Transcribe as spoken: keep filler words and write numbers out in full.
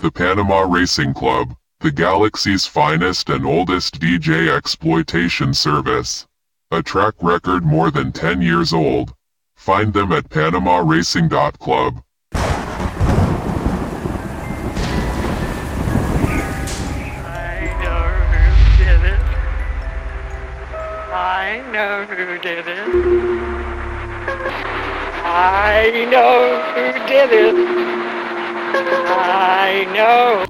The Panama Racing Club, the galaxy's finest and oldest D J exploitation service. A track record more than ten years old. Find them at panama racing dot club. I know who did it. I know who did it. I know.